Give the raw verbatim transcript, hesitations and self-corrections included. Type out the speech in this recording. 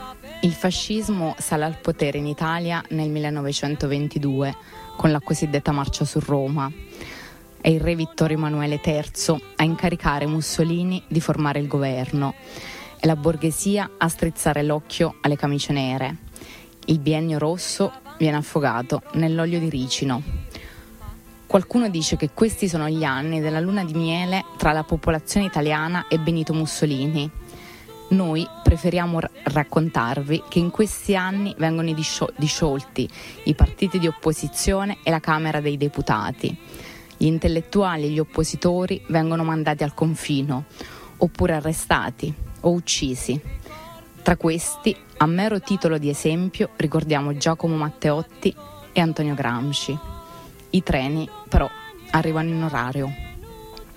Il fascismo sale al potere in Italia nel millenovecentoventidue con la cosiddetta Marcia su Roma. È il re Vittorio Emanuele terzo a incaricare Mussolini di formare il governo e la borghesia a strizzare l'occhio alle camicie nere. Il biennio rosso viene affogato nell'olio di ricino. Qualcuno dice che questi sono gli anni della luna di miele tra la popolazione italiana e Benito Mussolini. Noi preferiamo r- raccontarvi che in questi anni vengono discio- disciolti i partiti di opposizione e la Camera dei Deputati. Gli intellettuali e gli oppositori vengono mandati al confino, oppure arrestati o uccisi. Tra questi, a mero titolo di esempio, ricordiamo Giacomo Matteotti e Antonio Gramsci. I treni, però, arrivano in orario.